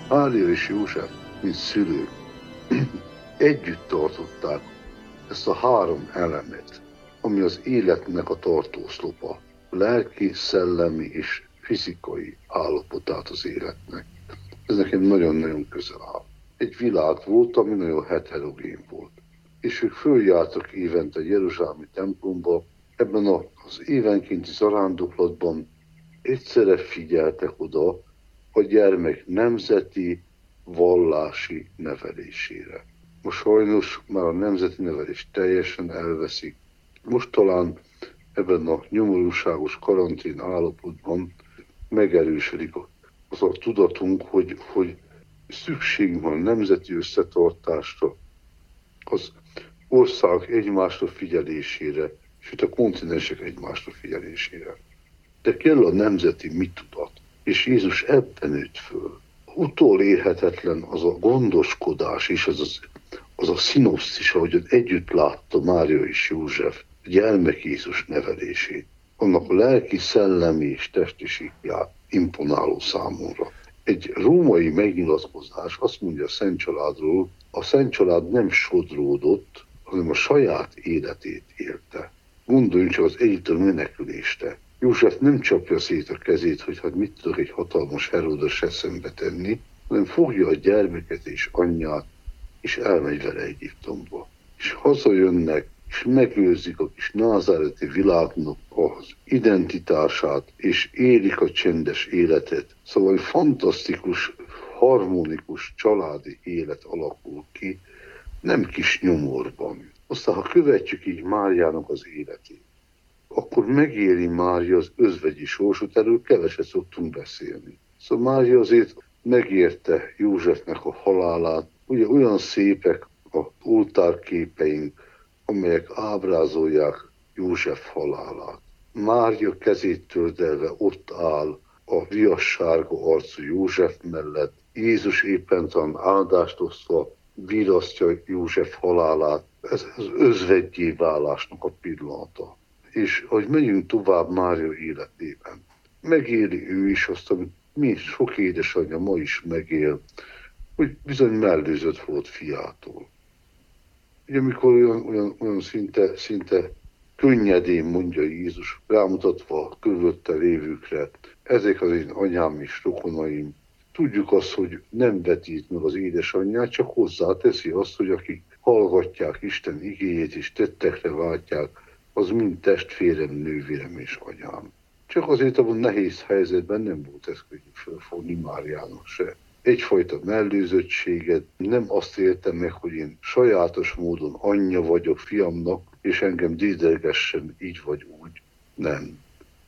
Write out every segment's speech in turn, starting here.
Mária és József, mint szülők, együtt tartották ezt a három elemet, ami az életnek a tartószlopa, lelki, szellemi és fizikai állapotát az életnek. Ez nekem nagyon-nagyon közel áll. Egy világ volt, ami nagyon heterogén volt. És ők följártak évente Jeruzsálemi templomba, ebben az évenkénti zarándoklatban egyszerre figyeltek oda a gyermek nemzeti, vallási nevelésére. Most sajnos már a nemzeti nevelés teljesen elveszik. Most talán ebben a nyomorúságos karantén állapotban megerősödik az a tudatunk, hogy szükség van nemzeti összetartásra, az ország egymásra figyelésére, sőt a kontinensek egymásra figyelésére. De kell a nemzeti mitudat, és Jézus ebben nőtt föl. Utolérhetetlen az a gondoskodás, és az a szinopszis, ahogyan együtt látta Mária és József a gyermek Jézus nevelését. Annak a lelki, szellemi és testi síkját imponáló számomra. Egy római megnyilatkozás azt mondja a Szent Családról, a Szent Család nem sodródott, hanem a saját életét élte. Gondoljunk csak az Egyiptom menekülésre. József nem csapja szét a kezét, hogy hát mit tudok egy hatalmas Heródes eszembe tenni, hanem fogja a gyermeket és anyját, és elmegy vele Egyiptomba. És hazajönnek, és megőrzik a kis názáreti világnak az identitását, és élik a csendes életet. Szóval egy fantasztikus, harmonikus családi élet alakul ki, nem kis nyomorban. Aztán, ha követjük így Máriának az életét, akkor megéri Mária az özvegyi sorsot, erről keveset szoktunk beszélni. Szóval Mária azért megérte Józsefnek a halálát, ugye olyan szépek az oltárképeink, amelyek ábrázolják József halálát. Mária kezét tördelve ott áll a viassárga arcú József mellett, Jézus éppen talán áldást osztva virasztja József halálát. Ez az özvegyé válásnak a pillanata. És ahogy megyünk tovább Mária életében, megéli ő is azt, amit mi sok édesanyja ma is megél, hogy bizony mellőzött volt fiától. Ugye amikor olyan szinte könnyedén mondja Jézus, rámutatva a körülötte lévőkre, ezek az én anyám és rokonaim, tudjuk azt, hogy nem vetít meg az édesanyját, csak hozzáteszi azt, hogy akik hallgatják Isten igéjét és tettekre váltják, az mind testvérem, nővérem és anyám. Csak azért abban nehéz helyzetben nem volt ezt könnyű felfogni Máriának se. Egyfajta mellőzöttséget, nem azt éltem meg, hogy én sajátos módon anyja vagyok fiamnak, és engem dédelgessen így vagy úgy. Nem.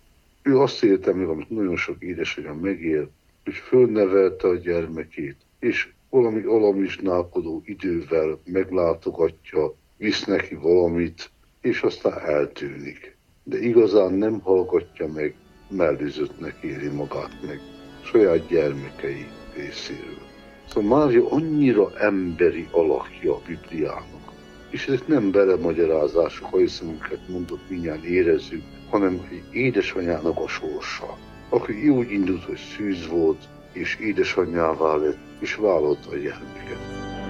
Ő azt élte meg, amit nagyon sok édesanyja megél, hogy fölnevelte a gyermekét, és valami alamizsnálkodó idővel meglátogatja, visz neki valamit, és aztán eltűnik. De igazán nem hallgatja meg, mellőzöttnek éri magát meg saját gyermekei részéről. Szóval Mária annyira emberi alakja a Bibliának, és ezek nem belemagyarázások, ha hiszemünket mondott, mindjárt érezzük, hanem egy édesanyának a sorsa, aki úgy indult, hogy szűz volt, és édesanyjává lett, és vállalta a gyermeket.